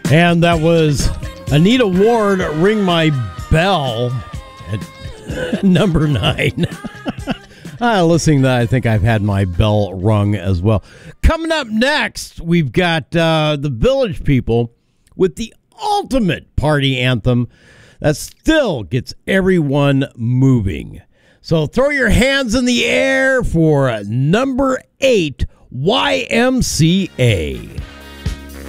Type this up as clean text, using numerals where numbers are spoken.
And that was Anita Ward, Ring My Bell, at number 9. Listening to that, I think I've had my bell rung as well. Coming up next, we've got the Village People with the ultimate party anthem that still gets everyone moving. So throw your hands in the air for number 8, YMCA.